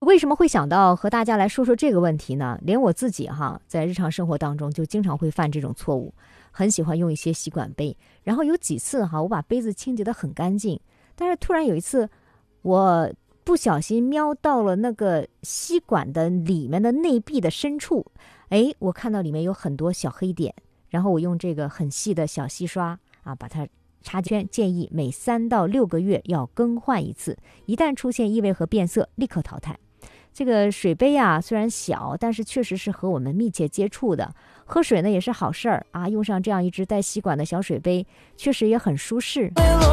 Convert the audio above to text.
为什么会想到和大家来说说这个问题呢？连我自己在日常生活当中就经常会犯这种错误，很喜欢用一些吸管杯，然后有几次我把杯子清洁得很干净，但是突然有一次我不小心瞄到了那个吸管的里面的内壁的深处，我看到里面有很多小黑点，然后我用这个很细的小细刷把它插圈，建议每3到6个月要更换一次，一旦出现异味和变色立刻淘汰。这个水杯虽然小，但是确实是和我们密切接触的，喝水呢也是好事儿用上这样一只带吸管的小水杯确实也很舒适。